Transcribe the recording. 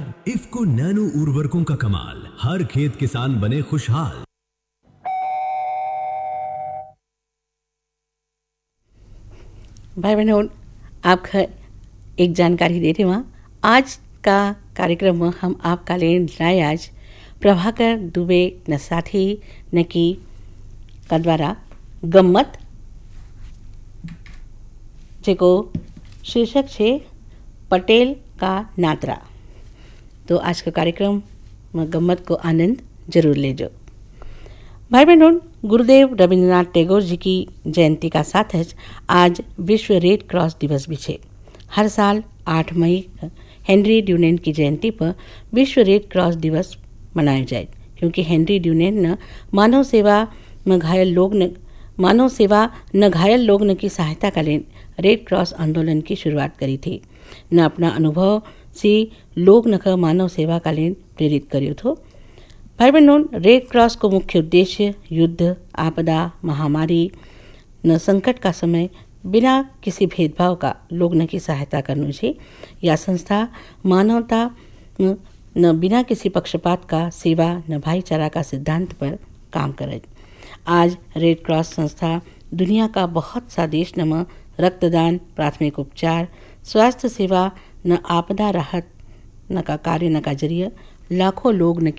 IFFCO nano उर्वरकों का कमाल, हर खेत किसान बने खुशहाल। भाई बहनों, आपका एक जानकारी दे रहे वहाँ आज का कार्यक्रम में हम आपका लेन लाए आज प्रभाकर दुबे न साथी न की का द्वारा गम्मत जेको शीर्षक छे पटेल का नातरा। तो आज का कार्यक्रम में गम्मत को आनंद जरूर लेजो। भाई बहनों, गुरुदेव रविंद्रनाथ टैगोर जी की जयंती का साथ है आज विश्व रेड क्रॉस दिवस भी है। हर साल 8 मई हेनरी ड्यूनेंट की जयंती पर विश्व रेड क्रॉस दिवस मनाया जाए, क्योंकि हेनरी ड्यूनेंट ने मानव सेवा न घायल लोग न की सहायता का लिए रेड क्रॉस आंदोलन की शुरुआत करी थी। न अपना अनुभव से लोग न मानव सेवा का लिए प्रेरित करियो थो। भाई बहनों, रेड क्रॉस को मुख्य उद्देश्य युद्ध, आपदा, महामारी न संकट का समय बिना किसी भेदभाव का लोग न की सहायता करनी चाहिए। यह संस्था मानवता न बिना किसी पक्षपात का सेवा न भाईचारा का सिद्धांत पर काम करे। आज रेड क्रॉस संस्था दुनिया का बहुत सा देश में रक्तदान, प्राथमिक उपचार, स्वास्थ्य सेवा न आपदा राहत न का कार्य न का जरिए लाखों लोग न